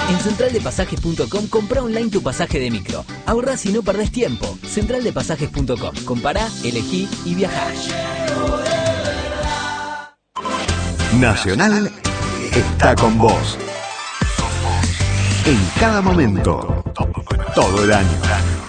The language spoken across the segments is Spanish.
En centraldepasajes.com compra online tu pasaje de micro. Ahorrás y no perdés tiempo. Centraldepasajes.com. Compará, elegí y viajá. Nacional está con vos. En cada momento. Todo el año.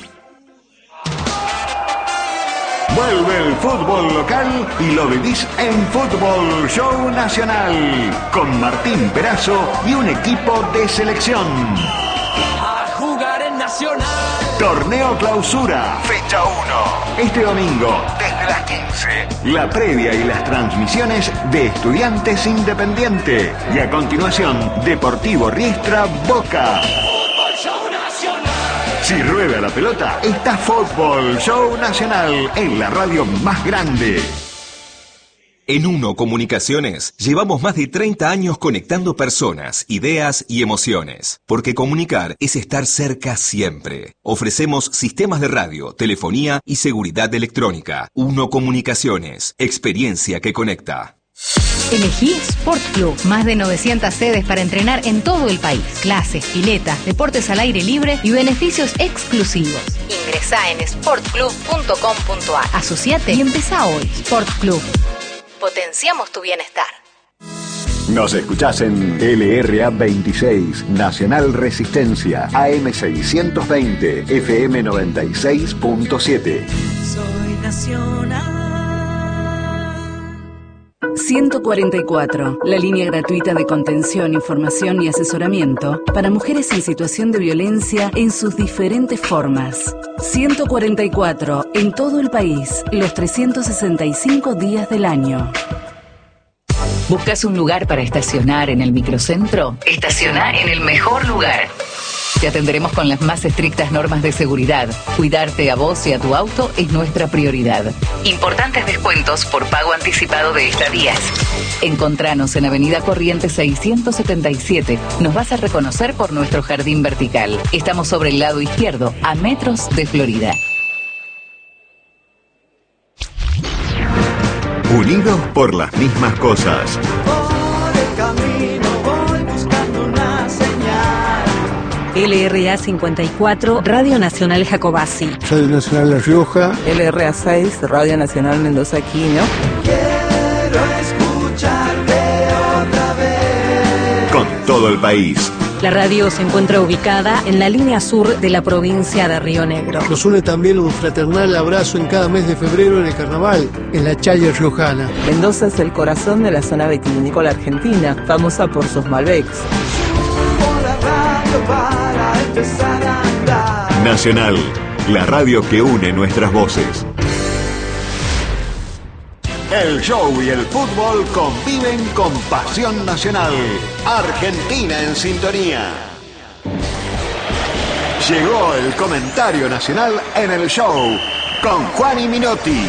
Vuelve el fútbol local y lo vivís en Fútbol Show Nacional, con Martín Perazo y un equipo de selección. A jugar en Nacional. Torneo Clausura, fecha 1. Este domingo, desde las 15. La previa y las transmisiones de Estudiantes Independiente. Y a continuación, Deportivo Riestra Boca. Si rueda la pelota, está Fútbol Show Nacional en la radio más grande. En Uno Comunicaciones llevamos más de 30 años conectando personas, ideas y emociones. Porque comunicar es estar cerca siempre. Ofrecemos sistemas de radio, telefonía y seguridad electrónica. Uno Comunicaciones, experiencia que conecta. Elegí Sport Club. Más de 900 sedes para entrenar en todo el país. Clases, piletas, deportes al aire libre y beneficios exclusivos. Ingresá en sportclub.com.ar. Asociate y empezá hoy. Sport Club. Potenciamos tu bienestar. Nos escuchás en LRA 26, Nacional Resistencia, AM 620, FM 96.7. Soy Nacional. 144, la línea gratuita de contención, información y asesoramiento para mujeres en situación de violencia en sus diferentes formas. 144, en todo el país, los 365 días del año. ¿Buscas un lugar para estacionar en el microcentro? Estaciona en el mejor lugar. Te atenderemos con las más estrictas normas de seguridad. Cuidarte a vos y a tu auto es nuestra prioridad. Importantes descuentos por pago anticipado de estadías. Encontranos en Avenida Corrientes 677. Nos vas a reconocer por nuestro jardín vertical. Estamos sobre el lado izquierdo, a metros de Florida. Unidos por las mismas cosas. Por el camino voy buscando una señal. LRA 54, Radio Nacional Jacobasi. Radio Nacional La Rioja. LRA 6, Radio Nacional Mendoza Aquino. Quiero escucharte otra vez. Con todo el país. La radio se encuentra ubicada en la línea sur de la provincia de Río Negro. Nos une también un fraternal abrazo en cada mes de febrero en el carnaval, en la Chaya Riojana. Mendoza es el corazón de la zona vitivinícola argentina, famosa por sus Malbecs. Nacional, la radio que une nuestras voces. El show y el fútbol conviven con pasión nacional. Argentina en sintonía. Llegó el comentario nacional en el show con Juan y Minotti.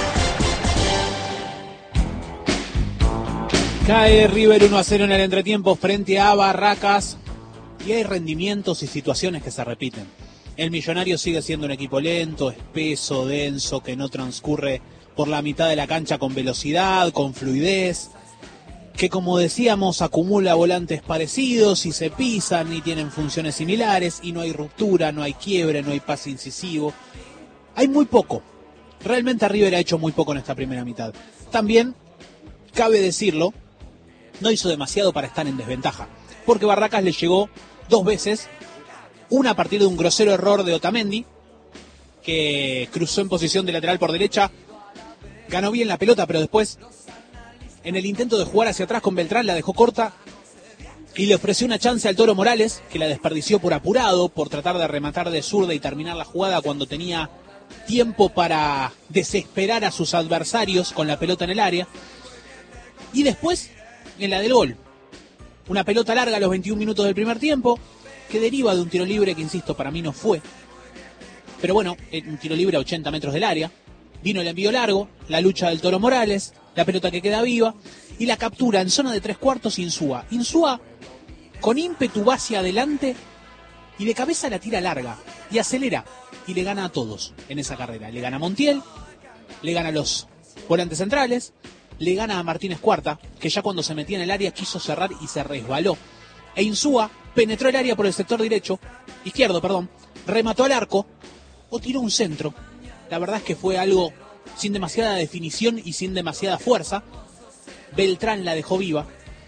Cae River 1-0 en el entretiempo frente a Barracas y hay rendimientos y situaciones que se repiten. El Millonario sigue siendo un equipo lento, espeso, denso, que no transcurre por la mitad de la cancha con velocidad, con fluidez, que como decíamos acumula volantes parecidos y se pisan y tienen funciones similares y no hay ruptura, no hay quiebre, no hay pase incisivo. Hay muy poco. Realmente River ha hecho muy poco en esta primera mitad. También, cabe decirlo, no hizo demasiado para estar en desventaja, porque Barracas le llegó dos veces, una a partir de un grosero error de Otamendi, que cruzó en posición de lateral por derecha, ganó bien la pelota, pero después, en el intento de jugar hacia atrás con Beltrán, la dejó corta y le ofreció una chance al Toro Morales, que la desperdició por apurado, por tratar de rematar de zurda y terminar la jugada cuando tenía tiempo para desesperar a sus adversarios con la pelota en el área. Y después, en la del gol, una pelota larga a los 21 minutos del primer tiempo, que deriva de un tiro libre que, insisto, para mí no fue. Pero bueno, un tiro libre a 80 metros del área. Vino el envío largo, la lucha del Toro Morales, la pelota que queda viva y la captura en zona de 3/4 Insúa. Insúa con ímpetu va hacia adelante y de cabeza la tira larga y acelera y le gana a todos en esa carrera. Le gana a Montiel, le gana a los volantes centrales, le gana a Martínez Cuarta, que ya cuando se metía en el área quiso cerrar y se resbaló. E Insúa penetró el área por el sector izquierdo, remató al arco o tiró un centro. La verdad es que fue algo sin demasiada definición y sin demasiada fuerza. Beltrán la dejó viva.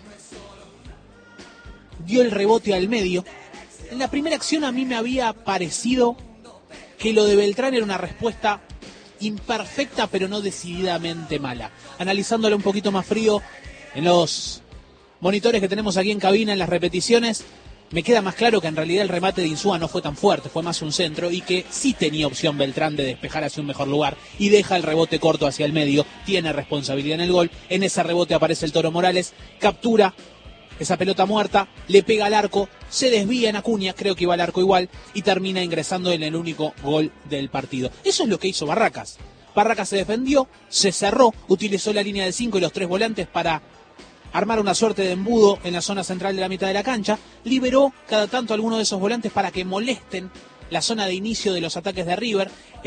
Dio el rebote al medio. En la primera acción a mí me había parecido que lo de Beltrán era una respuesta imperfecta, pero no decididamente mala. Analizándolo un poquito más frío en los monitores que tenemos aquí en cabina, en las repeticiones, me queda más claro que en realidad el remate de Insúa no fue tan fuerte, fue más un centro, y que sí tenía opción Beltrán de despejar hacia un mejor lugar y deja el rebote corto hacia el medio, tiene responsabilidad en el gol. En ese rebote aparece el Toro Morales, captura esa pelota muerta, le pega al arco, se desvía en Acuña, creo que iba al arco igual, y termina ingresando en el único gol del partido. Eso es lo que hizo Barracas. Barracas se defendió, se cerró, utilizó la línea de 5 y los 3 volantes para armar una suerte de embudo en la zona central de la mitad de la cancha, liberó cada tanto alguno de esos volantes para que molesten la zona de inicio de los ataques de River,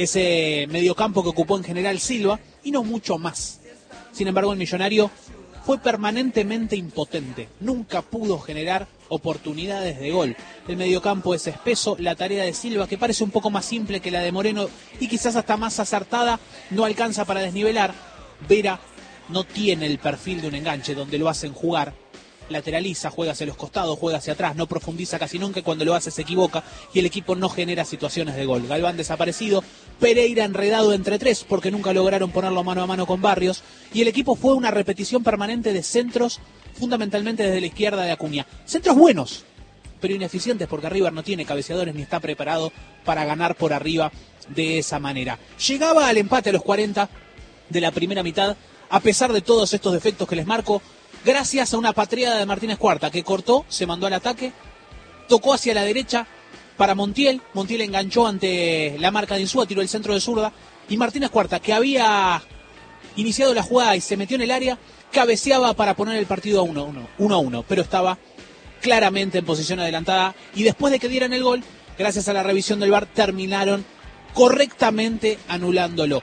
ese mediocampo que ocupó en general Silva, y no mucho más. Sin embargo, el Millonario fue permanentemente impotente, nunca pudo generar oportunidades de gol. El mediocampo es espeso, la tarea de Silva, que parece un poco más simple que la de Moreno y quizás hasta más acertada, no alcanza para desnivelar. Vera no tiene el perfil de un enganche donde lo hacen jugar, lateraliza, juega hacia los costados, juega hacia atrás, no profundiza casi nunca, y cuando lo hace se equivoca y el equipo no genera situaciones de gol. Galván desaparecido, Pereira enredado entre tres porque nunca lograron ponerlo mano a mano con Barrios, y el equipo fue una repetición permanente de centros, fundamentalmente desde la izquierda de Acuña. Centros buenos, pero ineficientes porque River no tiene cabeceadores ni está preparado para ganar por arriba de esa manera. Llegaba al empate a los 40 de la primera mitad, a pesar de todos estos defectos que les marco, gracias a una patriada de Martínez Cuarta, que cortó, se mandó al ataque, tocó hacia la derecha para Montiel, Montiel enganchó ante la marca de Insúa, tiró el centro de zurda, y Martínez Cuarta, que había iniciado la jugada y se metió en el área, cabeceaba para poner el partido a 1-1, pero estaba claramente en posición adelantada, y después de que dieran el gol, gracias a la revisión del VAR, terminaron correctamente anulándolo.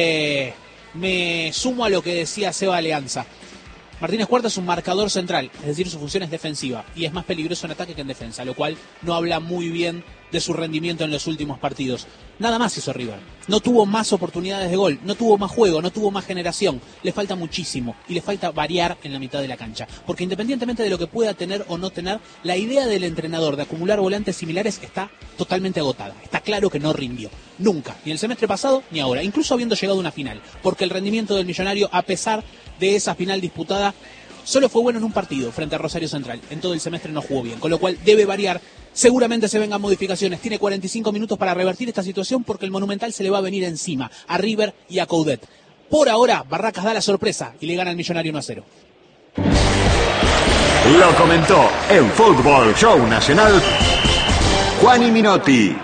Me sumo a lo que decía Seba Alianza. Martínez Cuarta es un marcador central, es decir, su función es defensiva, y es más peligroso en ataque que en defensa, lo cual no habla muy bien de su rendimiento en los últimos partidos. Nada más hizo River. No tuvo más oportunidades de gol, no tuvo más juego, no tuvo más generación. Le falta muchísimo y le falta variar en la mitad de la cancha. Porque independientemente de lo que pueda tener o no tener, la idea del entrenador de acumular volantes similares está totalmente agotada. Está claro que no rindió. Nunca. Ni el semestre pasado ni ahora. Incluso habiendo llegado a una final. Porque el rendimiento del Millonario, a pesar de esa final disputada, solo fue bueno en un partido frente a Rosario Central. En todo el semestre no jugó bien, con lo cual debe variar. Seguramente se vengan modificaciones. Tiene 45 minutos para revertir esta situación porque el Monumental se le va a venir encima a River y a Coudet. Por ahora, Barracas da la sorpresa y le gana al Millonario 1-0. Lo comentó en Fútbol Show Nacional Juani Minotti.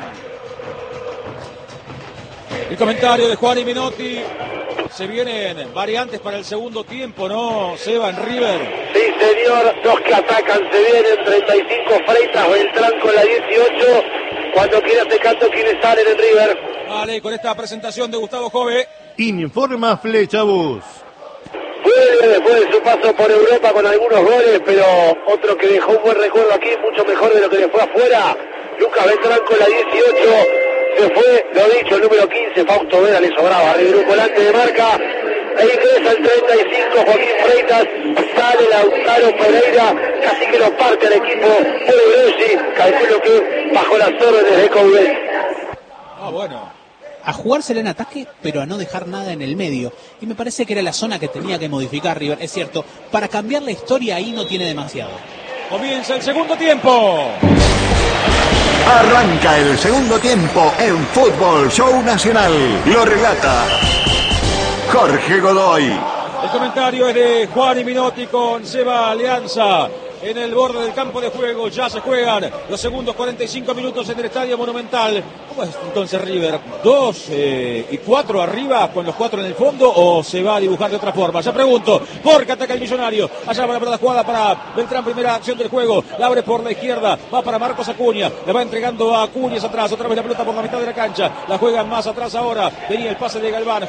El comentario de Juani Minotti. Se vienen variantes para el segundo tiempo, ¿no? Seba en River. Sí, señor. Dos que atacan se vienen. 35 Freitas, Beltrán con la 18. Cuando quiera te canto quienes salen en River. Vale, con esta presentación de Gustavo Jove. Informa Flechabús. Vuelve después de su paso por Europa con algunos goles, pero otro que dejó un buen recuerdo aquí, mucho mejor de lo que le fue afuera. Lucas Beltrán con la 18. Se fue, lo dicho, el número 15, Fausto Vera le sobraba, de grupo volante de marca, e ingresa el 35, Joaquín Freitas, sale Lautaro Pereira, casi que lo parte al equipo Grossi, calculo que bajo las órdenes de Coudet. Bueno. A jugársela en ataque, pero a no dejar nada en el medio. Y me parece que era la zona que tenía que modificar River, es cierto, para cambiar la historia ahí no tiene demasiado. Comienza el segundo tiempo. Arranca el segundo tiempo en Fútbol Show Nacional. Lo relata Jorge Godoy. El comentario es de Juani Minotti con Seba Alianza. En el borde del campo de juego ya se juegan los segundos 45 minutos en el Estadio Monumental. ¿Cómo es entonces River? ¿2 y 4 arriba con los 4 en el fondo o se va a dibujar de otra forma? Ya pregunto, porque ataca el Millonario. Allá va la pelota jugada para Beltrán, primera acción del juego. La abre por la izquierda, va para Marcos Acuña. Le va entregando a Acuña atrás, otra vez la pelota por la mitad de la cancha. La juegan más atrás ahora. Venía el pase de Galván,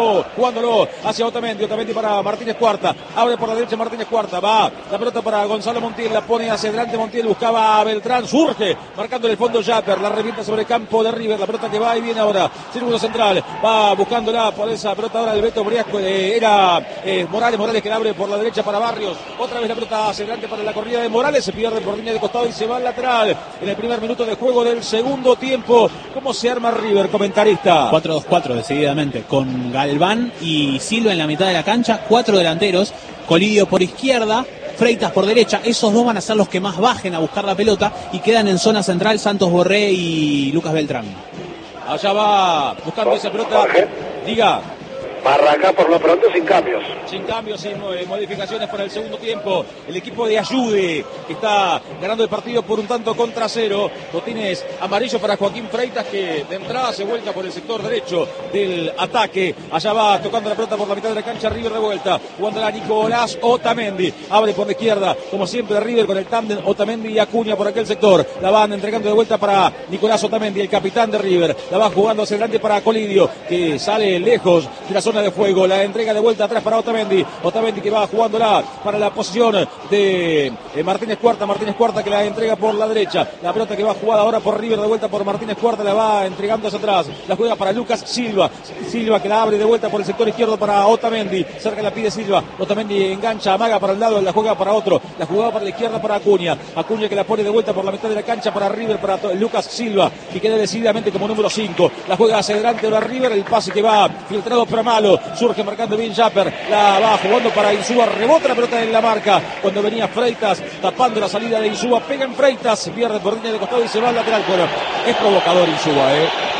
jugándolo hacia Otamendi. Otamendi para Martínez Cuarta. Abre por la derecha Martínez Cuarta. Va la pelota para Gonzalo Gonzalo Montiel, la pone hacia adelante, Montiel buscaba a Beltrán, surge, marcando en el fondo Japper, la revienta sobre el campo de River, la pelota que va y viene ahora, círculo central, va buscándola por esa pelota ahora el Beto Briasco, era Morales que la abre por la derecha para Barrios, otra vez la pelota hacia adelante para la corrida de Morales, se pierde por línea de costado y se va al lateral, en el primer minuto de juego del segundo tiempo. ¿Cómo se arma River, comentarista? 4-2-4 decididamente, con Galván y Silva en la mitad de la cancha, 4 delanteros, Colidio por izquierda, Freitas por derecha, esos dos van a ser los que más bajen a buscar la pelota y quedan en zona central Santos Borré y Lucas Beltrán. Allá va buscando esa pelota, diga. Barraca por lo pronto sin cambios. Sin cambios, sin modificaciones para el segundo tiempo. El equipo de Ayude que está ganando el partido por un tanto contra 0. Botines amarillo para Joaquín Freitas, que de entrada se vuelca por el sector derecho del ataque. Allá va tocando la pelota por la mitad de la cancha. River de vuelta. Jugándola Nicolás Otamendi. Abre por la izquierda, como siempre River con el tándem Otamendi y Acuña por aquel sector. La van entregando de vuelta para Nicolás Otamendi, el capitán de River. La va jugando hacia adelante para Colidio, que sale lejos de la zona de fuego, la entrega de vuelta atrás para Otamendi que va jugándola para la posición de Martínez Cuarta que la entrega por la derecha, la pelota que va jugada ahora por River de vuelta por Martínez Cuarta, la va entregando hacia atrás, la juega para Lucas Silva que la abre de vuelta por el sector izquierdo para Otamendi, cerca la pide Silva, Otamendi engancha, amaga para el lado, la juega para otro, la jugada para la izquierda para Acuña que la pone de vuelta por la mitad de la cancha para River, para Lucas Silva, que queda decididamente como número 5, la juega hacia adelante ahora River, el pase que va filtrado para Malo, surge marcando bien Japper, la va jugando para Insúa, rebota la pelota en la marca, cuando venía Freitas, tapando la salida de Insúa, pega en Freitas, se pierde por línea de costado y se va al lateral. Bueno, es provocador Insúa,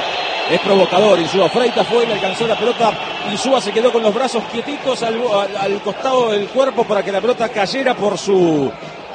es provocador Insúa. Freitas fue, le alcanzó la pelota, Insúa se quedó con los brazos quietitos al costado del cuerpo para que la pelota cayera por su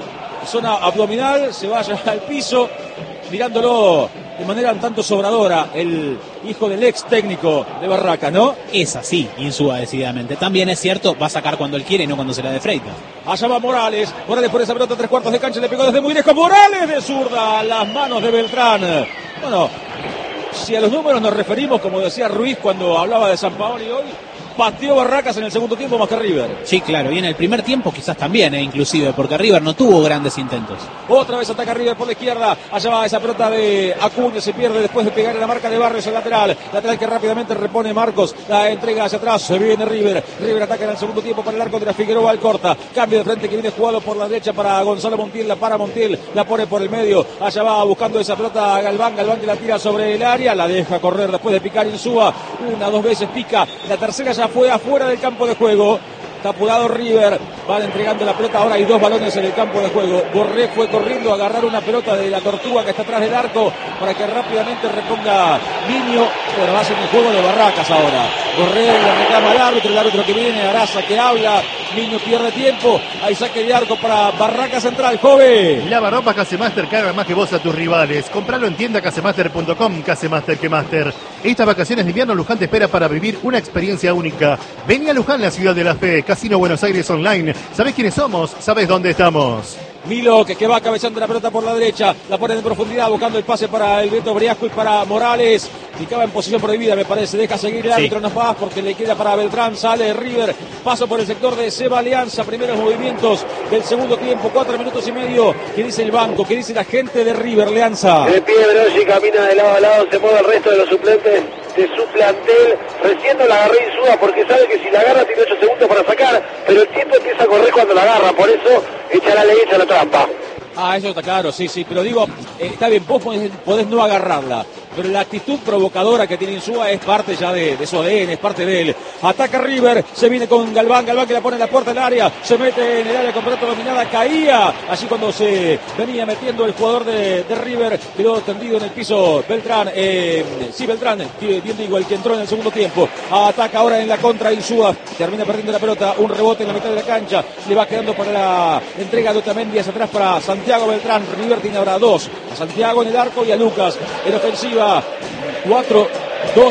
zona abdominal, se vaya al piso, mirándolo de manera un tanto sobradora el hijo del ex técnico de Barracas, ¿no? Es así, Insúa decididamente. También es cierto, va a sacar cuando él quiere y no cuando se la de Freitas. Allá va Morales por esa pelota, 3/4 de cancha, le pegó desde muy lejos, Morales de zurda a las manos de Beltrán. Bueno, si a los números nos referimos, como decía Ruiz cuando hablaba de Sampaoli hoy, pateó Barracas en el segundo tiempo más que River. Sí, claro, y en el primer tiempo quizás también, inclusive, porque River no tuvo grandes intentos. Otra vez ataca River por la izquierda, allá va esa pelota de Acuña, se pierde después de pegar en la marca de Barrios, el lateral que rápidamente repone Marcos, la entrega hacia atrás, se viene River ataca en el segundo tiempo para el arco de la Figueroa Alcorta, cambio de frente que viene jugado por la derecha para Gonzalo Montiel, la para Montiel, la pone por el medio, allá va buscando esa pelota Galván que la tira sobre el área, la deja correr después de picar Insúa, 1-2 veces pica, la tercera ya fue afuera del campo de juego. Está apurado River, van entregando la pelota, ahora hay 2 balones en el campo de juego. Borré fue corriendo a agarrar una pelota de la Tortuga que está atrás del arco para que rápidamente reponga Niño, pero va a ser un juego de Barracas ahora. Borré le reclama al árbitro, el árbitro que viene, Araza que habla, Niño pierde tiempo, hay saque de arco para Barracas Central, joven. Lava ropa Casemaster, carga más que vos a tus rivales. Compralo en tienda casemaster.com, Casemaster que Master. Estas vacaciones de invierno Luján te espera para vivir una experiencia única. Vení a Luján, la ciudad de la fe. Casino Buenos Aires Online. ¿Sabés quiénes somos? ¿Sabés dónde estamos? Milo que va cabezando la pelota por la derecha, la pone en profundidad buscando el pase para el Beto Briasco y para Morales, ficaba en posición prohibida me parece, deja seguir el árbitro, no más porque le queda para Beltrán, sale River, paso por el sector de Seba Alianza, primeros movimientos del segundo tiempo, 4 minutos y medio, ¿qué dice el banco? ¿Qué dice la gente de River, Alianza? El pie de Broggi camina de lado a lado, se mueve el resto de los suplentes de su plantel, recién no la agarró Insúa porque sabe que si la agarra tiene 8 segundos para sacar, pero el tiempo empieza a correr cuando la agarra, por eso echa la ley, echa la trampa. Eso está claro, sí, pero digo, está bien, vos podés no agarrarla, pero la actitud provocadora que tiene Insúa es parte ya de su ADN, es parte de él. Ataca River, se viene con Galván que la pone en la puerta del área, se mete en el área con pelota dominada, caía, allí cuando se venía metiendo el jugador de River, quedó tendido en el piso Beltrán, Beltrán, bien digo, el que entró en el segundo tiempo, ataca ahora en la contra Insúa, termina perdiendo la pelota, un rebote en la mitad de la cancha, le va quedando para la entrega de Otamendi hacia atrás para Santiago Beltrán, River tiene ahora 2, a Santiago en el arco y a Lucas en ofensiva, 4-2-4,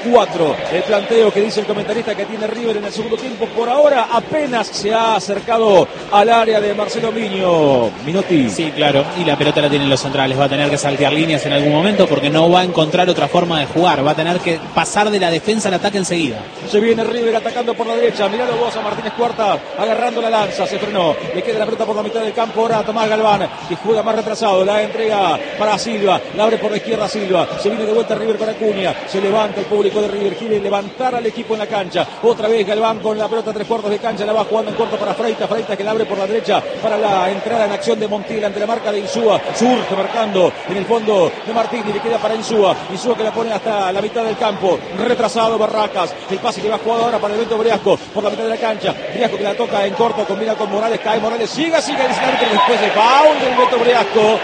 4. El planteo que dice el comentarista que tiene River en el segundo tiempo, por ahora apenas se ha acercado al área de Marcelo Miño. Minotti. Sí, claro, y la pelota la tienen los centrales, va a tener que saltear líneas en algún momento porque no va a encontrar otra forma de jugar, va a tener que pasar de la defensa al ataque enseguida. Se viene River atacando por la derecha, miralo vos a Martínez Cuarta, agarrando la lanza, se frenó, le queda la pelota por la mitad del campo, ahora a Tomás Galván, que juega más retrasado, la entrega para Silva, la abre por la izquierda Silva, se viene de vuelta River con Acuña, se levanta el público de River, quiere levantar al equipo en la cancha, otra vez Galván con la pelota a 3/4 de cancha, la va jugando en corto para Freitas que la abre por la derecha para la entrada en acción de Montiel ante la marca de Insúa, surge marcando en el fondo de Martínez, le queda para Insúa que la pone hasta la mitad del campo, retrasado Barracas, el pase que va jugado ahora para el Beto Briasco por la mitad de la cancha, Briasco que la toca en corto, combina con Morales, cae Morales, sigue, dice el árbitro, después de foul del Beto Briasco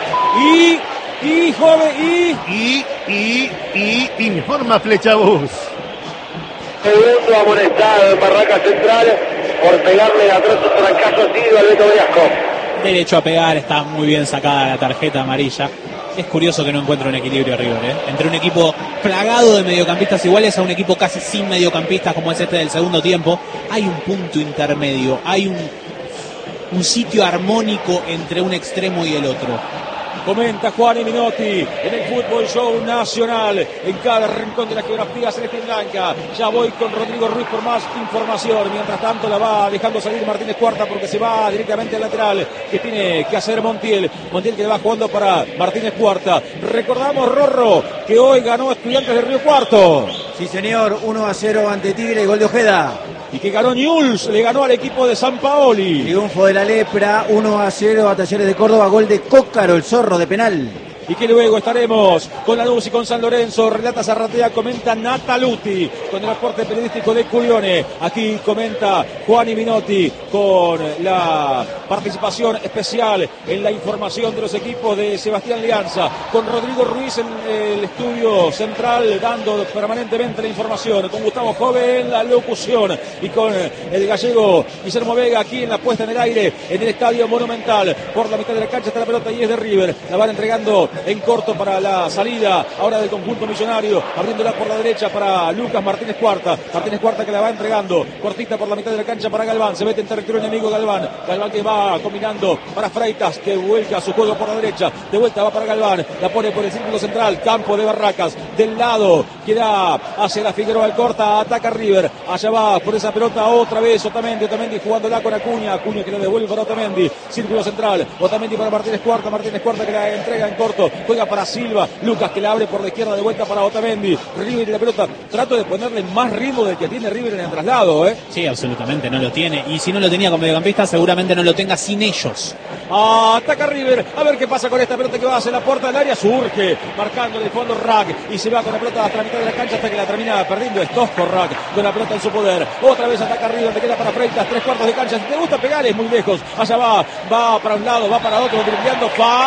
y informa Flechabús. Segundo amonestado en Barracas Central por pegarle atrás un trancazo así al Beto Briasco. Derecho a pegar, está muy bien sacada la tarjeta amarilla. Es curioso que no encuentre un equilibrio River, entre un equipo plagado de mediocampistas iguales a un equipo casi sin mediocampistas como es este del segundo tiempo. Hay un punto intermedio, hay un sitio armónico entre un extremo y el otro. Comenta Juan y Minotti en el Fútbol Show Nacional, en cada rincón de la geografía celeste y blanca. Ya voy con Rodrigo Ruiz por más información. Mientras tanto la va dejando salir Martínez Cuarta porque se va directamente al lateral que tiene que hacer Montiel. Montiel que le va jugando para Martínez Cuarta. Recordamos, Rorro, que hoy ganó Estudiantes de Río Cuarto. Sí, señor, 1-0 ante Tigre, gol de Ojeda. Y que ganó Newell's, le ganó al equipo de San Paoli. Triunfo de la Lepra, 1-0 a Talleres de Córdoba, gol de Cócaro, el zorro de penal. Y que luego estaremos con Lanús y con San Lorenzo. Relata Zarratea, comenta Nataluti con el aporte periodístico de Curione. Aquí comenta Juan y Minotti con la participación especial en la información de los equipos de Sebastián Lianza. Con Rodrigo Ruiz en el estudio central dando permanentemente la información. Con Gustavo Jove en la locución. Y con el gallego Guillermo Vega aquí en la puesta en el aire en el Estadio Monumental. Por la mitad de la cancha está la pelota y es de River. La van entregando en corto para la salida ahora del conjunto millonario, abriéndola por la derecha para Lucas Martínez Cuarta que la va entregando, cortita por la mitad de la cancha para Galván, se mete en territorio enemigo Galván que va combinando para Freitas, que vuelca su juego por la derecha, de vuelta va para Galván, la pone por el círculo central, campo de Barracas, del lado que da hacia la Figueroa, el corta, ataca River, allá va por esa pelota otra vez Otamendi jugándola con Acuña que la devuelve para Otamendi, círculo central, Otamendi para Martínez Cuarta que la entrega en corto, juega para Silva, Lucas que la abre por la izquierda de vuelta para Otamendi, River y la pelota, trato de ponerle más ritmo del que tiene River en el traslado, Sí, absolutamente, no lo tiene, y si no lo tenía con mediocampista seguramente no lo tenga sin ellos. Ataca River, a ver qué pasa con esta pelota que va hacia la puerta del área, surge, marcando en el fondo Rack, y se va con la pelota hasta la mitad de la cancha hasta que la termina perdiendo, es tosco Rack, con la pelota en su poder, otra vez ataca River, le queda para Freitas, 3/4 de cancha, si te gusta pegar es muy lejos, allá va para un lado, va para otro, dribleando,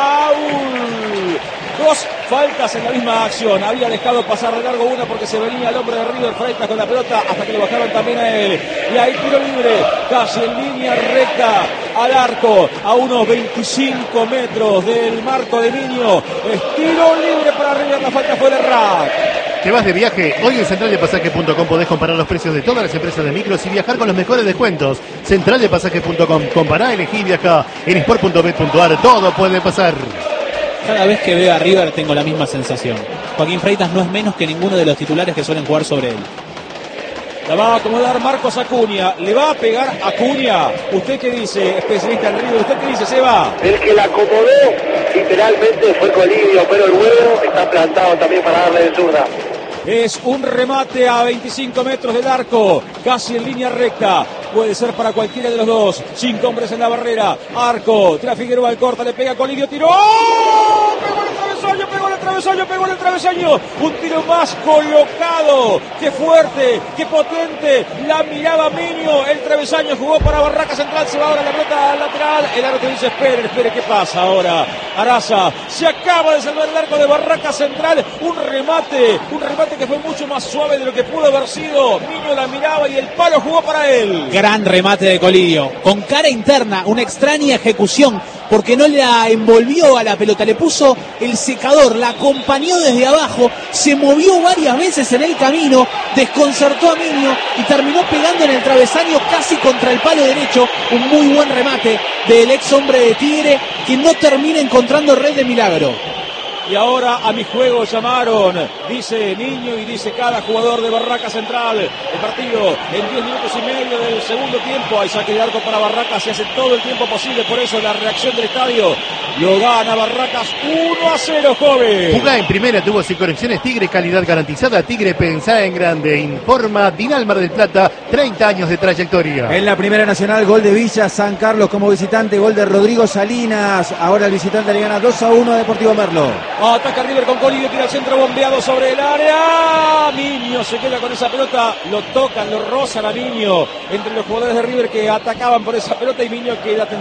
foul. Dos faltas en la misma acción. Había dejado pasar de largo una porque se venía el hombre de River Freitas con la pelota hasta que le bajaron también a él. Y ahí tiro libre, casi en línea recta al arco, a unos 25 metros del marco de Miño. Es tiro libre para River, la falta fue de Rack. ¿Te vas de viaje? Hoy en centraldepasaje.com podés comparar los precios de todas las empresas de micros y viajar con los mejores descuentos. Centraldepasaje.com, compará, elegí y viaja. En sport.bet.ar todo puede pasar. Cada vez que veo a River tengo la misma sensación. Joaquín Freitas no es menos que ninguno de los titulares que suelen jugar sobre él. La va a acomodar Marcos Acuña. ¿Le va a pegar Acuña? ¿Usted qué dice, especialista en River? ¿Usted qué dice, Seba? El que la acomodó literalmente fue Colidio, pero el huevo está plantado también para darle de zurda. Es un remate a 25 metros del arco, casi en línea recta. Puede ser para cualquiera de los dos. 5 hombres en la barrera. Arco, tira Figueroa al corta, le pega Colidio, tiró. ¡Oh! Pegó en el travesaño. Un tiro más colocado. ¡Qué fuerte! ¡Qué potente! La miraba Miño. El travesaño jugó para Barracas Central. Se va ahora la pelota al lateral. El árbitro dice, espere, ¿qué pasa ahora? Araza. Se acaba de salvar el arco de Barracas Central. Un remate que fue mucho más suave de lo que pudo haber sido. Miño la miraba y el palo jugó para él. Gran remate de Colidio. Con cara interna, una extraña ejecución, porque no la envolvió a la pelota, le puso el secador, la acompañó desde abajo, se movió varias veces en el camino, desconcertó a Miño y terminó pegando en el travesaño casi contra el palo derecho. Un muy buen remate del ex hombre de Tigre, que no termina encontrando red de milagro. Y ahora a mi juego llamaron, dice Niño y dice cada jugador de Barracas Central. El partido en 10 minutos y medio del segundo tiempo. Hay saque de arco para Barracas, se hace todo el tiempo posible, por eso la reacción del estadio. Lo gana Barracas 1-0, joven. Jugá en primera, tuvo sin conexiones Tigre, calidad garantizada. Tigre, pensá en grande. Informa Dinal Mar del Plata, 30 años de trayectoria. En la Primera Nacional, gol de Villa San Carlos como visitante, gol de Rodrigo Salinas. Ahora el visitante le gana 2-1 a Deportivo Merlo. Ataca River con Colidio, tira al centro bombeado sobre el área. Miño se queda con esa pelota, lo tocan, lo rozan a Miño entre los jugadores de River que atacaban por esa pelota y Miño queda